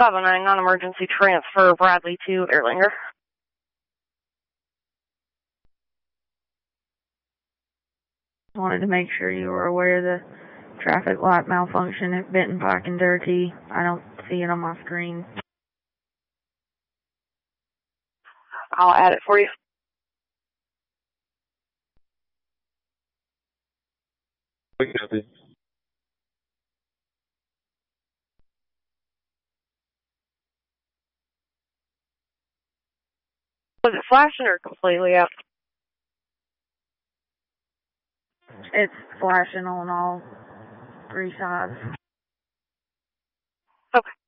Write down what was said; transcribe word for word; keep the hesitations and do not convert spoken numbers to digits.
seven nine, non-emergency transfer, Bradley to Erlanger. Wanted to make sure you were aware of the traffic light malfunction at Benton Pike and Durkee. I don't see it on my screen. I'll add it for you. Copy. Was it flashing or completely out? It's flashing on all three sides. Okay.